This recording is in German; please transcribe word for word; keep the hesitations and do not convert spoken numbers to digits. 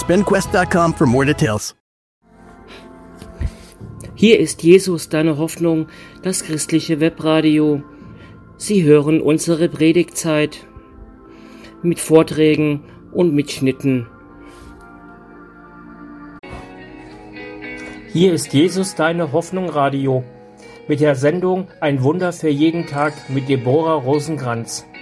spin quest dot com for more details. Hier ist Jesus, deine Hoffnung, das christliche Webradio. Sie hören unsere Predigtzeit mit Vorträgen und Mitschnitten. Hier ist Jesus, deine Hoffnung Radio mit der Sendung Ein Wunder für jeden Tag mit Deborah Rosenkranz.